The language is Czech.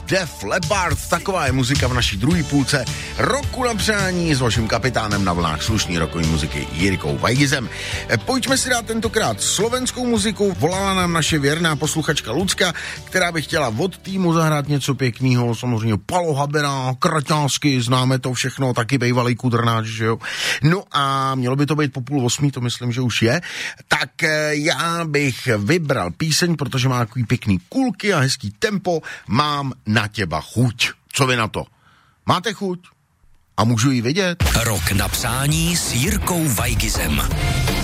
Def Leppard, taková je muzika v naší druhé půlce roku na přání s vaším kapitánem na vlnách slušný rokový muziky Jirkou Vajgizem. Pojďme si dát tentokrát slovenskou muziku. Volala nám naše věrná posluchačka Lucka, která by chtěla od týmu zahrát něco pěkného, samozřejmě Palo Habera, Kraťásky, známe to všechno, taky bejvalý kudrnáč, že jo. No a mělo by to být po 7:30, to myslím, že už je. Tak já bych vybral píseň, protože má takový pěkný kulky a hezký tempo. Mám na těba chuť. Co vy na to? Máte chuť? A můžu ji vidět? Rok na přání s Jirkou Vajgizem.